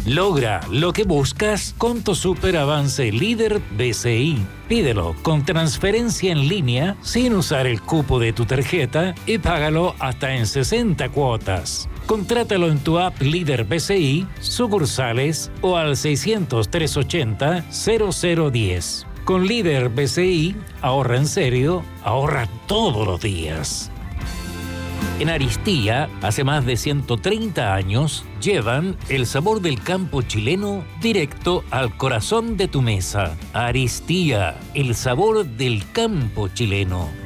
Logra lo que buscas con tu super avance líder BCI. Pídelo con transferencia en línea sin usar el cupo de tu tarjeta y págalo hasta en 60 cuotas. Contrátalo en tu app líder BCI, sucursales o al 600-380-0010. Con líder BCI, ahorra en serio, ahorra todos los días. En Aristía, hace más de 130 años, llevan el sabor del campo chileno directo al corazón de tu mesa. Aristía, el sabor del campo chileno.